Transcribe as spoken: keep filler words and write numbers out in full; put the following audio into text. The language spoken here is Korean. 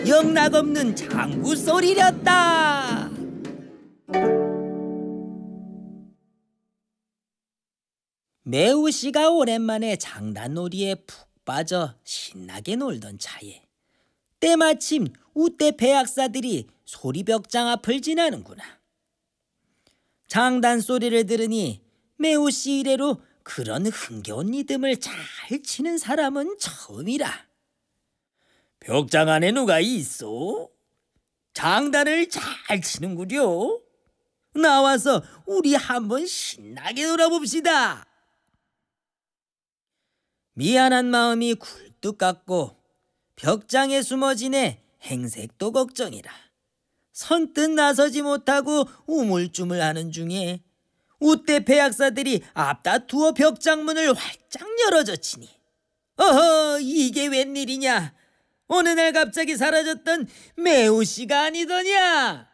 영락없는 장구 소리렸다. 매우씨가 오랜만에 장단놀이에 푹 빠져 신나게 놀던 차에 때마침 우떼 배약사들이 소리벽장 앞을 지나는구나. 장단 소리를 들으니 매우씨 이래로 그런 흥겨운 리듬을 잘 치는 사람은 처음이라. 벽장 안에 누가 있어? 장단을 잘 치는구려. 나와서 우리 한번 신나게 놀아봅시다. 미안한 마음이 굴뚝 같고 벽장에 숨어 지내 행색도 걱정이라. 선뜻 나서지 못하고 우물쭈물하는 중에 우떼 배약사들이 앞다투어 벽장문을 활짝 열어젖히니 어허, 이게 웬일이냐. 어느 날 갑자기 사라졌던 매우씨가 아니더냐.